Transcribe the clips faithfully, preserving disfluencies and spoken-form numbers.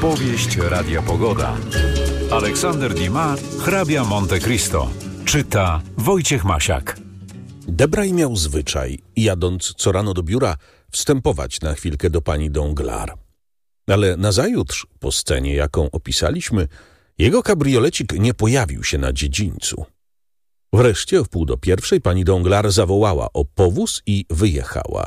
Powieść Radia Pogoda. Aleksander Dumas, hrabia Monte Cristo. Czyta Wojciech Masiak. Debray miał zwyczaj, jadąc co rano do biura, wstępować na chwilkę do pani Danglars. Ale nazajutrz, po scenie, jaką opisaliśmy, jego kabriolecik nie pojawił się na dziedzińcu. Wreszcie o wpół do pierwszej pani Danglars zawołała o powóz i wyjechała.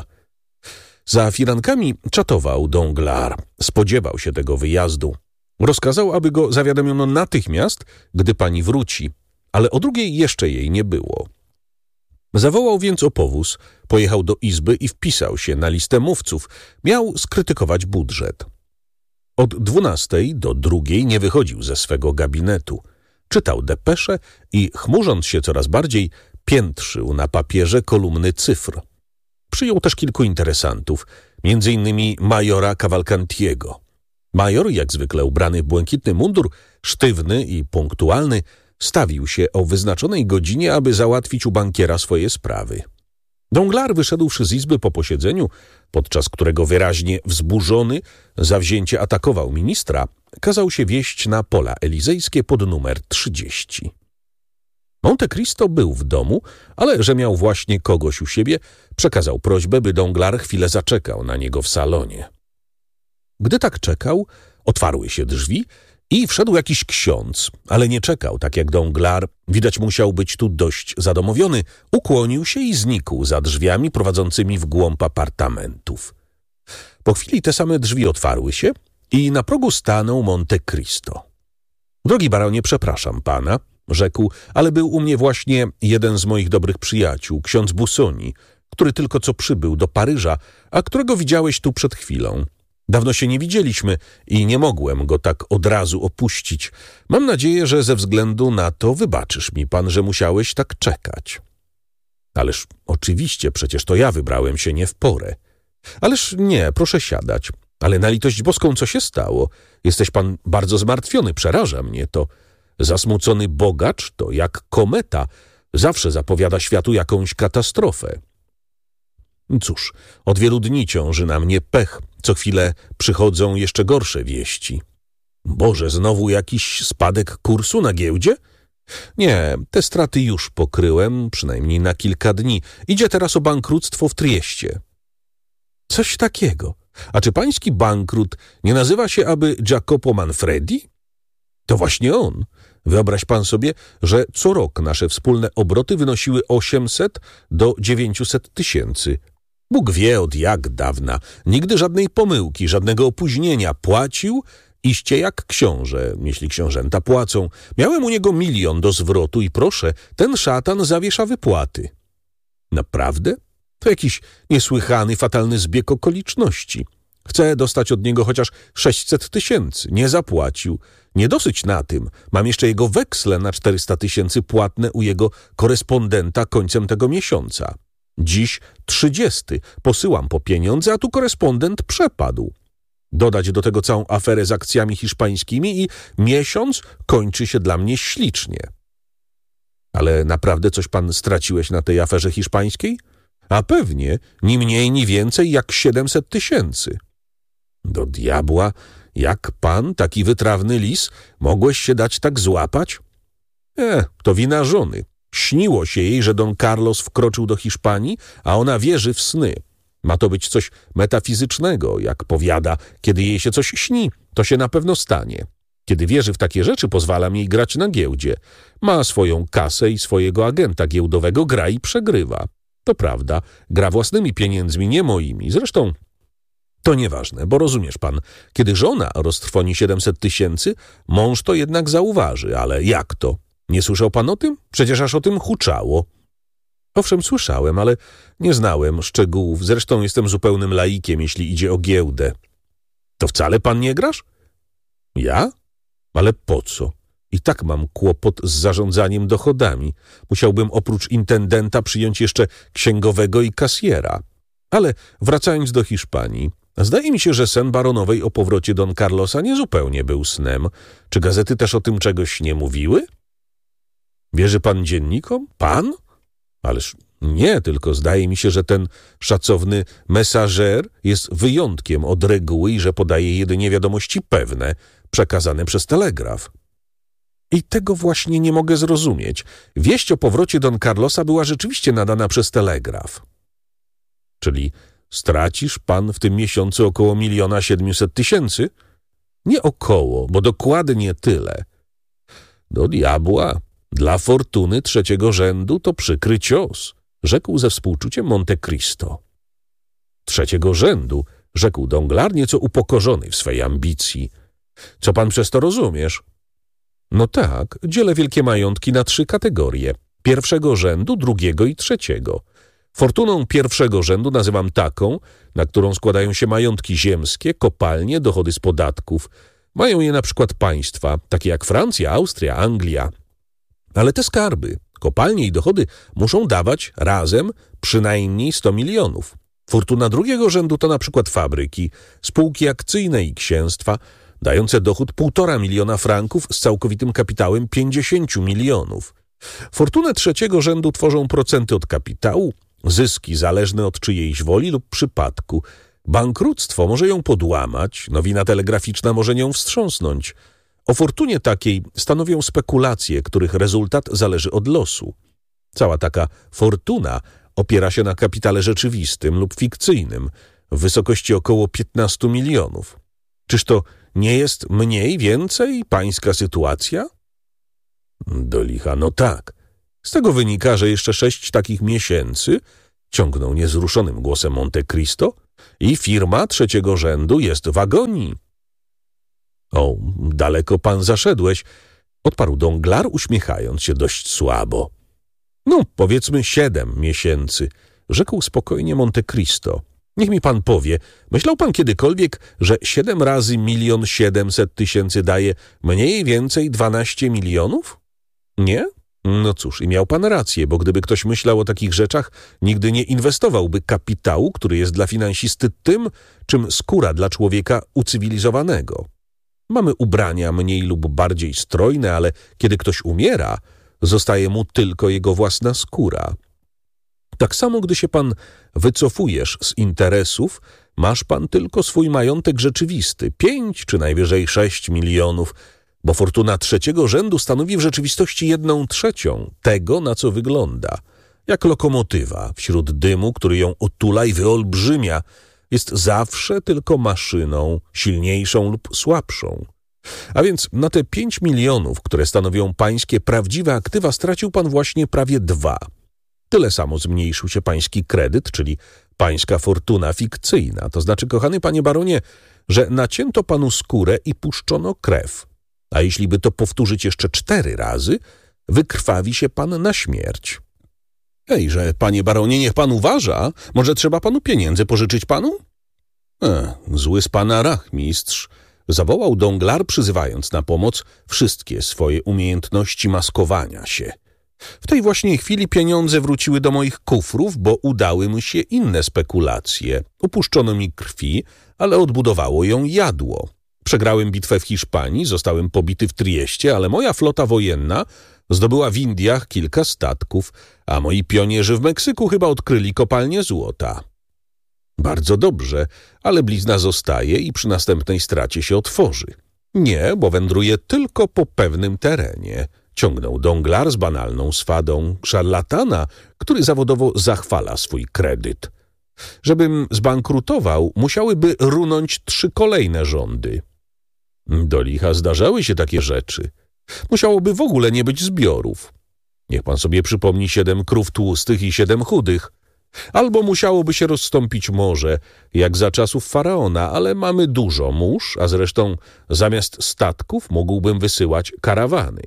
Za firankami czatował Danglars, spodziewał się tego wyjazdu. Rozkazał, aby go zawiadomiono natychmiast, gdy pani wróci, ale o drugiej jeszcze jej nie było. Zawołał więc o powóz, pojechał do izby i wpisał się na listę mówców. Miał skrytykować budżet. Od dwunastej do drugiej nie wychodził ze swego gabinetu. Czytał depesze i, chmurząc się coraz bardziej, piętrzył na papierze kolumny cyfr. Przyjął też kilku interesantów, między innymi majora Cavalcantiego. Major, jak zwykle ubrany w błękitny mundur, sztywny i punktualny, stawił się o wyznaczonej godzinie, aby załatwić u bankiera swoje sprawy. Danglars, wyszedłszy z izby po posiedzeniu, podczas którego wyraźnie wzburzony zawzięcie atakował ministra, kazał się wieźć na pola elizejskie pod numer trzydzieści. Monte Cristo był w domu, ale że miał właśnie kogoś u siebie, przekazał prośbę, by Danglars chwilę zaczekał na niego w salonie. Gdy tak czekał, otwarły się drzwi i wszedł jakiś ksiądz, ale nie czekał, tak jak Danglars, widać musiał być tu dość zadomowiony, ukłonił się i znikł za drzwiami prowadzącymi w głąb apartamentów. Po chwili te same drzwi otwarły się i na progu stanął Monte Cristo. Drogi baronie, przepraszam pana, rzekł, ale był u mnie właśnie jeden z moich dobrych przyjaciół, ksiądz Busoni, który tylko co przybył do Paryża, a którego widziałeś tu przed chwilą. Dawno się nie widzieliśmy i nie mogłem go tak od razu opuścić. Mam nadzieję, że ze względu na to wybaczysz mi pan, że musiałeś tak czekać. Ależ oczywiście, przecież to ja wybrałem się nie w porę. Ależ nie, proszę siadać. Ale na litość boską, co się stało? Jesteś pan bardzo zmartwiony, przeraża mnie to. Zasmucony bogacz to jak kometa, zawsze zapowiada światu jakąś katastrofę. Cóż, od wielu dni ciąży na mnie pech, co chwilę przychodzą jeszcze gorsze wieści. Boże, znowu jakiś spadek kursu na giełdzie? Nie, te straty już pokryłem, przynajmniej na kilka dni. Idzie teraz o bankructwo w Trieście. Coś takiego. A czy pański bankrut nie nazywa się aby Jacopo Manfredi? To właśnie on. Wyobraź pan sobie, że co rok nasze wspólne obroty wynosiły osiemset do dziewięciuset tysięcy. Bóg wie od jak dawna. Nigdy żadnej pomyłki, żadnego opóźnienia. Płacił iście jak książę, jeśli książęta płacą. Miałem u niego milion do zwrotu i proszę, ten szatan zawiesza wypłaty. Naprawdę? To jakiś niesłychany, fatalny zbieg okoliczności. Chcę dostać od niego chociaż sześćset tysięcy. Nie zapłacił. Nie dosyć na tym. Mam jeszcze jego weksle na czterysta tysięcy płatne u jego korespondenta końcem tego miesiąca. Dziś trzydziesty. Posyłam po pieniądze, a tu korespondent przepadł. Dodać do tego całą aferę z akcjami hiszpańskimi i miesiąc kończy się dla mnie ślicznie. Ale naprawdę coś pan straciłeś na tej aferze hiszpańskiej? A pewnie ni mniej, ni więcej jak siedemset tysięcy. Do diabła, jak pan, taki wytrawny lis, mogłeś się dać tak złapać? E, to wina żony. Śniło się jej, że Don Carlos wkroczył do Hiszpanii, a ona wierzy w sny. Ma to być coś metafizycznego, jak powiada, kiedy jej się coś śni, to się na pewno stanie. Kiedy wierzy w takie rzeczy, pozwalam jej grać na giełdzie. Ma swoją kasę i swojego agenta giełdowego, gra i przegrywa. To prawda, gra własnymi pieniędzmi, nie moimi. Zresztą to nieważne, bo rozumiesz pan, kiedy żona roztrwoni siedemset tysięcy, mąż to jednak zauważy, ale jak to? Nie słyszał pan o tym? Przecież aż o tym huczało. Owszem, słyszałem, ale nie znałem szczegółów. Zresztą jestem zupełnym laikiem, jeśli idzie o giełdę. To wcale pan nie grasz? Ja? Ale po co? I tak mam kłopot z zarządzaniem dochodami. Musiałbym oprócz intendenta przyjąć jeszcze księgowego i kasjera. Ale wracając do Hiszpanii, zdaje mi się, że sen baronowej o powrocie Don Carlosa niezupełnie był snem. Czy gazety też o tym czegoś nie mówiły? Wierzy pan dziennikom? Pan? Ależ Nie, tylko zdaje mi się, że ten szacowny mesażer jest wyjątkiem od reguły i że podaje jedynie wiadomości pewne, przekazane przez telegraf. I tego właśnie nie mogę zrozumieć. Wieść o powrocie Don Carlosa była rzeczywiście nadana przez telegraf. Czyli stracisz pan w tym miesiącu około miliona siedmiuset tysięcy? Nie około, bo dokładnie tyle. Do diabła, dla fortuny trzeciego rzędu to przykry cios, rzekł ze współczuciem Monte Cristo. Trzeciego rzędu, rzekł Danglars, nieco upokorzony w swej ambicji. Co pan przez to rozumiesz? No tak, dzielę wielkie majątki na trzy kategorie. Pierwszego rzędu, drugiego i trzeciego. Fortuną pierwszego rzędu nazywam taką, na którą składają się majątki ziemskie, kopalnie, dochody z podatków. Mają je na przykład państwa, takie jak Francja, Austria, Anglia. Ale te skarby, kopalnie i dochody muszą dawać razem przynajmniej sto milionów. Fortuna drugiego rzędu to na przykład fabryki, spółki akcyjne i księstwa, dające dochód półtora miliona franków z całkowitym kapitałem pięćdziesięciu milionów. Fortunę trzeciego rzędu tworzą procenty od kapitału, zyski zależne od czyjejś woli lub przypadku. Bankructwo może ją podłamać, nowina telegraficzna może nią wstrząsnąć. O fortunie takiej stanowią spekulacje, których rezultat zależy od losu. Cała taka fortuna opiera się na kapitale rzeczywistym lub fikcyjnym w wysokości około piętnastu milionów. Czyż to nie jest mniej więcej pańska sytuacja? Do licha, no tak. Z tego wynika, że jeszcze sześć takich miesięcy, ciągnął niezruszonym głosem Monte Cristo, i firma trzeciego rzędu jest w agonii. O, daleko pan zaszedłeś, odparł Danglars, uśmiechając się dość słabo. No, powiedzmy siedem miesięcy, rzekł spokojnie Monte Cristo. Niech mi pan powie, myślał pan kiedykolwiek, że siedem razy milion siedemset tysięcy daje mniej więcej dwanaście milionów? Nie? No cóż, i miał pan rację, bo gdyby ktoś myślał o takich rzeczach, nigdy nie inwestowałby kapitału, który jest dla finansisty tym, czym skóra dla człowieka ucywilizowanego. Mamy ubrania mniej lub bardziej strojne, ale kiedy ktoś umiera, zostaje mu tylko jego własna skóra. Tak samo, gdy się pan wycofujesz z interesów, masz pan tylko swój majątek rzeczywisty, pięć czy najwyżej sześć milionów, bo fortuna trzeciego rzędu stanowi w rzeczywistości jedną trzecią tego, na co wygląda. Jak lokomotywa wśród dymu, który ją otula i wyolbrzymia, jest zawsze tylko maszyną, silniejszą lub słabszą. A więc na te pięć milionów, które stanowią pańskie prawdziwe aktywa, stracił pan właśnie prawie dwa. Tyle samo zmniejszył się pański kredyt, czyli pańska fortuna fikcyjna. To znaczy, kochany panie baronie, że nacięto panu skórę i puszczono krew. A jeśli by to powtórzyć jeszcze cztery razy, wykrwawi się pan na śmierć. Ejże, panie baronie, niech pan uważa. Może trzeba panu pieniędzy pożyczyć panu? E, zły z pana rachmistrz, zawołał Danglars, przyzywając na pomoc wszystkie swoje umiejętności maskowania się. W tej właśnie chwili pieniądze wróciły do moich kufrów, bo udały mi się inne spekulacje. Upuszczono mi krwi, ale odbudowało ją jadło. Przegrałem bitwę w Hiszpanii, zostałem pobity w Trieście, ale moja flota wojenna zdobyła w Indiach kilka statków, a moi pionierzy w Meksyku chyba odkryli kopalnię złota. Bardzo dobrze, ale blizna zostaje i przy następnej stracie się otworzy. Nie, bo wędruje tylko po pewnym terenie. Ciągnął Danglars z banalną swadą szarlatana, który zawodowo zachwala swój kredyt. Żebym zbankrutował, musiałyby runąć trzy kolejne rządy. Do licha zdarzały się takie rzeczy. Musiałoby w ogóle nie być zbiorów. Niech pan sobie przypomni siedem krów tłustych i siedem chudych. Albo musiałoby się rozstąpić morze, jak za czasów faraona, ale mamy dużo mórz, a zresztą zamiast statków mógłbym wysyłać karawany.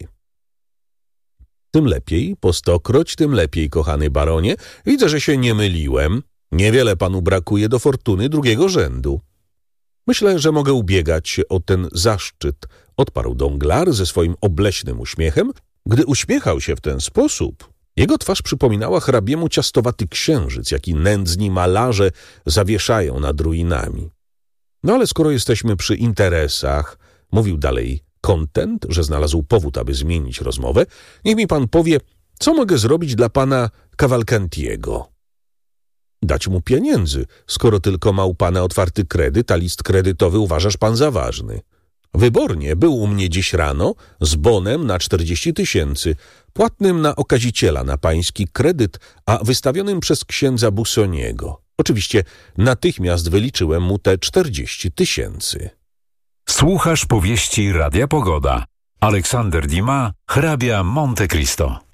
Tym lepiej, po stokroć, tym lepiej, kochany baronie. Widzę, że się nie myliłem. Niewiele panu brakuje do fortuny drugiego rzędu. Myślę, że mogę ubiegać się o ten zaszczyt, odparł Danglars ze swoim obleśnym uśmiechem. Gdy uśmiechał się w ten sposób, jego twarz przypominała hrabiemu ciastowaty księżyc, jaki nędzni malarze zawieszają nad ruinami. No ale skoro jesteśmy przy interesach, mówił dalej kontent, że znalazł powód, aby zmienić rozmowę, niech mi pan powie, Co mogę zrobić dla pana Cavalcantiego? Dać mu pieniędzy, skoro tylko ma u pana otwarty kredyt, a list kredytowy uważasz pan za ważny. Wybornie był u mnie dziś rano z bonem na czterdzieści tysięcy, płatnym na okaziciela na pański kredyt, a wystawionym przez księdza Busoniego. Oczywiście natychmiast wyliczyłem mu te czterdzieści tysięcy. Słuchasz powieści Radia Pogoda. Aleksander Dumas, hrabia Monte Cristo.